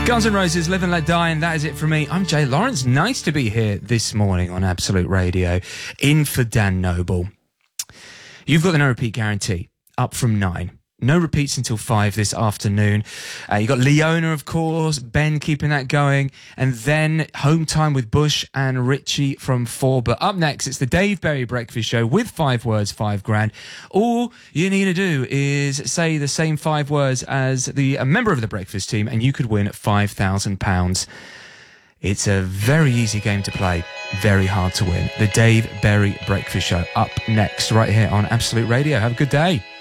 Guns N' Roses, Live and Let Die, and that is it from me. I'm Jay Lawrence. Nice to be here this morning on Absolute Radio, in for Dan Noble. You've got the no repeat guarantee, up from 9. No repeats until 5 this afternoon. You've got Leona, of course, Ben keeping that going, and then Home Time with Bush and Richie from 4. But up next, it's the Dave Berry Breakfast Show with 5 words, 5 grand. All you need to do is say the same 5 words as a member of the breakfast team, and you could win £5,000. It's a very easy game to play, very hard to win. The Dave Berry Breakfast Show up next, right here on Absolute Radio. Have a good day.